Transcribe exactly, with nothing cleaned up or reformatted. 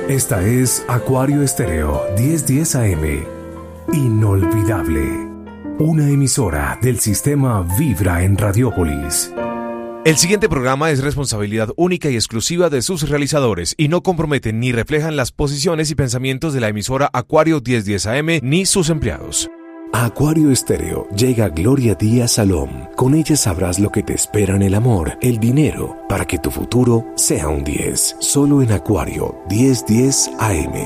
Esta es Acuario Estéreo diez diez A M. Inolvidable. Una emisora del sistema Vibra en Radiópolis. El siguiente programa es responsabilidad única y exclusiva de sus realizadores y no comprometen ni reflejan las posiciones y pensamientos de la emisora Acuario diez diez A M ni sus empleados. A Acuario Estéreo llega Gloria Díaz Salom. Con ella sabrás lo que te espera en el amor, el dinero, para que tu futuro sea un diez. Solo en Acuario diez diez A M.